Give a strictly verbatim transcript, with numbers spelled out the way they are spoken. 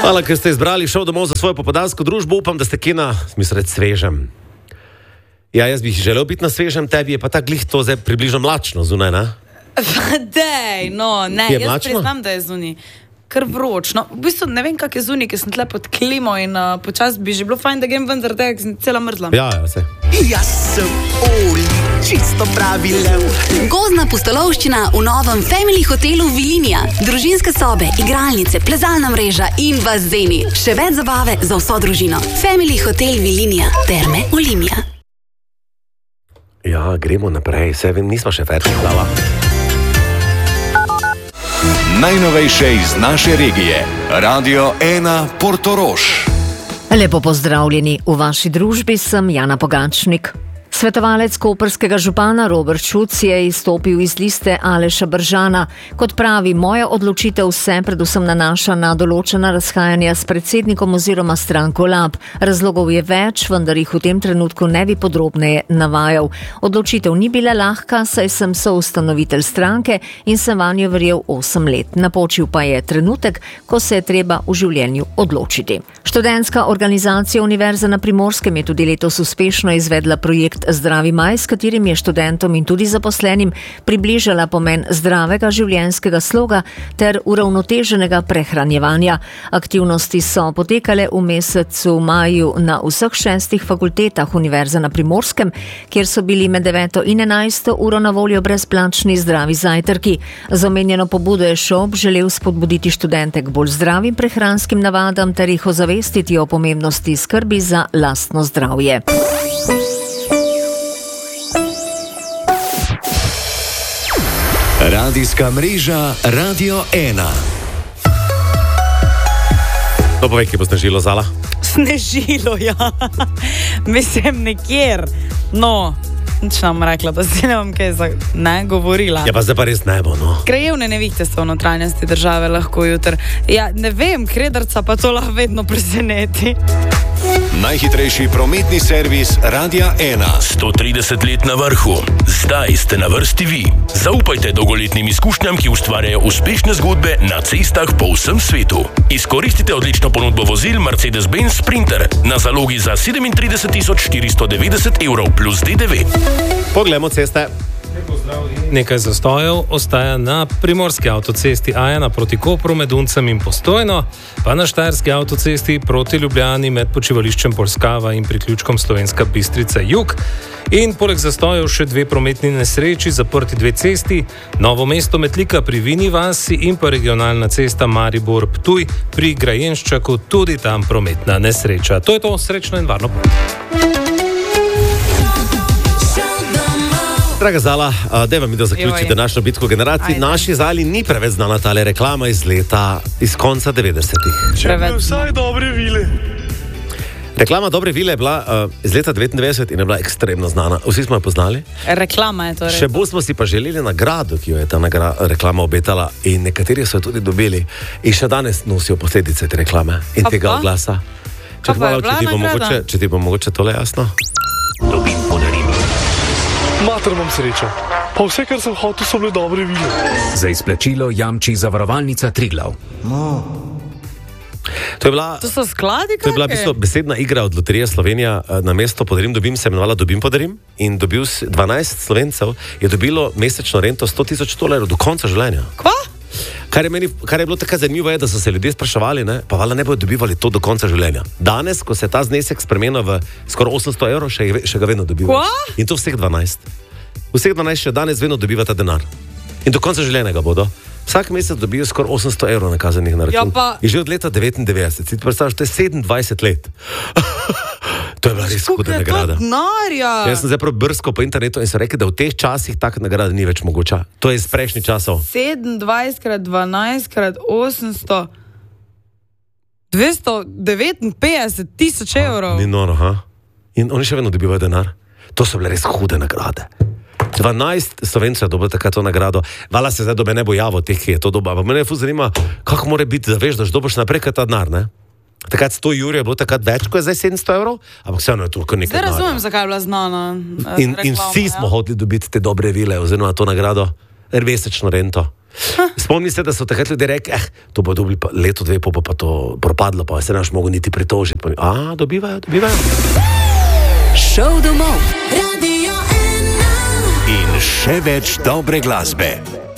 Hvala, ker ste izbrali šel domov za svojo popoldansko družbo. Upam, da ste kje na, mislim, reč svežem. Ja, jaz bi želel biti na svežem, tebi je pa ta glih to zdaj približno mlačno zunaj, ne? Dej, no, ne, Je jaz mlačno? priznam, da je zunaj kar vročno. V bistvu ne vem, kak je zunaj, ker sem tle pod klimo in uh, počas bi že bilo fajn, da grem ven zaradi tega, ker sem cela mrzla. Ja, ja, se. Jaz sem Oli, čisto pravi lev. Gozdna pustolovščina v novem Family hotelu Vilinija. Družinske sobe, igralnice, plezalna mreža in bazeni. Še več zabave za vso družino. Family hotel Vilinija. Terme Olimia. Ja, gremo naprej, se vem, nismo še ferti, hvala. Najnovejše iz naše regije. Radio ena Portorož. Lepo pozdravljeni, v vaši družbi sem Jana Pogačnik. Svetovalec koprskega župana Robert Šuc je izstopil iz liste Aleša Bržana. Kot pravi, moja odločitev se predvsem nanaša na določena razhajanja s predsednikom oziroma stranko Lab. Razlogov je več, vendar jih v tem trenutku ne bi podrobneje navajal. Odločitev ni bila lahka, saj sem soustanovitelj stranke in sem vanjo verjel osem let. Napočil pa je trenutek, ko se je treba v življenju odločiti. Študentska organizacija Univerze na Primorskem je tudi letos uspešno izvedla projekt Zdravi maj, s katerim je študentom in tudi zaposlenim približala pomen zdravega življenjskega sloga ter uravnoteženega prehranjevanja. Aktivnosti so potekale v mesecu maju na vseh šestih fakultetah Univerze na Primorskem, kjer so bili med deveto in enajsto uro na voljo brezplačni zdravi zajtrki. Z omenjeno pobudo je ŠOP želel spodbuditi študente k bolj zdravim prehranskim navadam ter jih ozavestiti o pomembnosti skrbi za lastno zdravje. Radijska mreža Radio ena. No, povej, kje bo snežilo, Zala? Snežilo, ja. Mislim, nekjer. No, nič nam rekla, da si ne bom kaj za... ne govorila. Ja, pa zdaj pa res ne bo, no. Krajevne nevihte so v notranjosti države lahko jutr. Ja, ne vem, kredarca pa to lahko vedno preseneti. Najhitrejši prometni servis Radia ena. sto trideset let na vrhu. Zdaj ste na vrsti vi. Zaupajte dolgoletnim izkušnjam, ki ustvarjajo uspešne zgodbe na cestah po vsem svetu. Izkoristite odlično ponudbo vozil Mercedes-Benz Sprinter na zalogi za sedemintrideset tisoč štiristo devetdeset evrov plus D D V. Poglejmo ceste. Nekaj zastojev ostaja na primorski avtocesti A ena proti Kopru med Uncem in Postojno, pa na štajerski avtocesti proti Ljubljani med počivališčem Polskava in priključkom Slovenska Bistrica Jug. In poleg zastojev še dve prometni nesreči, zaprti dve cesti, Novo mesto Metlika pri Vini vasi in pa regionalna cesta Maribor Ptuj pri Grajenščaku, tudi tam prometna nesreča. To je to, srečno in varno pot. Draga Zala, dajva mi da zaključiti današnjo bitko generacij. Naši Zali ni preveč znana tale reklama iz leta, iz konca devetdesetih. Preveč. Vsaj dobre vile. Reklama Dobre vile je bila uh, iz leta devetindevetdeset in je bila ekstremno znana. Vsi smo jo poznali. Reklama je to res. Še bolj smo si pa želeli nagrado, ki jo je ta nagra, reklama obetala, in nekateri so jo tudi dobili. In še danes nosijo posledice te reklame in Pa tega pa? oglasa. Kaj pa je bila če, ti bo nagrada? mogoče, če ti bo mogoče tole jasno. Dobim podarim. Mater imam srečo. Pa vse, kar sem hotel, so bile dobre vile. Za izplačilo jamči zavarovalnica Triglav. To je bila, To so skladi, to je bila v bistvu besedna igra od Loterije Slovenija. Na mesto Podarim, dobim se imenovala Dobim, podarim. In dobil si dvanajst Slovencev je dobilo mesečno rento sto tisoč dolarjev do konca življenja. Kva? Kar je, meni, kar je bilo tako zanimivo, je, da so se ljudje spraševali, ne, pa valjda ne bodo dobivali to do konca življenja. Danes, ko se ta znesek spremenil v skoraj osemsto evrov, še, še ga vedno dobivajo. Kva? In to vseh dvanajst. Vseh dvanajst še danes vedno dobivata denar. In do konca življenja ga bodo. Vsak mesec dobijo skoraj osemsto evrov nakazanih na račun. Ja, pa- In že od leta devetindevetdeset. Si ti predstavljaš, to je sedemindvajset let. To je bila res Koliko huda je to nagrada. denarja? Jaz sem zdaj prav brskal po internetu in sem rekel, da v teh časih taka nagrada ni več mogoča. To je iz prejšnjih časov. sedemindvajset krat dvanajst krat osemsto dvesto devetinpetdeset tisoč evrov. Ni noro, ha? In oni še vedno dobivajo denar. To so bile res hude nagrade. dvanajst Slovencev je dobilo takrat to nagrado. Vala se zdaj dobe ne bo javo teh, ki je to doba. Ampak mene je ful zanima, kako mora biti, da veš, da dobiš naprej kaj ta denar, ne? Takrat sto jurjev je bilo takrat več, kot je zdaj sedemsto evrov, ampak vseeno je to nekaj Zdaj denarja. razumem, zakaj je bila znana. eh, In, in reklama, vsi ja. smo hoteli dobiti te dobre vile, oziroma to nagrado, mesečno rento. Spomni se, da so takrat ljudje rekli, eh, to bo dobili pa leto, dve, pa bo pa to propadlo, pa se naš mogo niti pritožiti. Pa, a, dobivajo, dobivajo. Šov domov. In še več dobre glasbe.